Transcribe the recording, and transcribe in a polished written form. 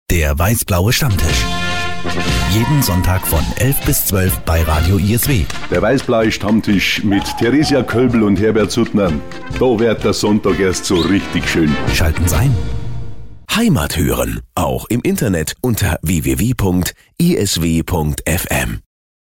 Der weiß-blaue Stammtisch. Jeden Sonntag von 11 bis 12 bei Radio ISW. Der weiß-blaue Stammtisch mit Theresia Kölbl und Herbert Suttner. Da wird der Sonntag erst so richtig schön. Schalten Sie ein. Heimat hören, auch im Internet unter www.isw.fm.